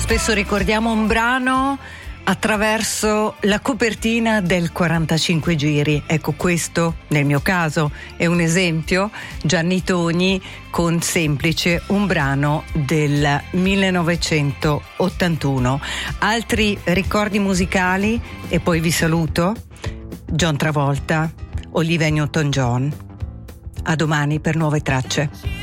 spesso ricordiamo un brano attraverso la copertina del 45 giri. Ecco, questo nel mio caso è un esempio. Gianni Togni con Semplice, un brano del 1981. Altri ricordi musicali e poi vi saluto. John Travolta, Olivia Newton-John. A domani per nuove tracce.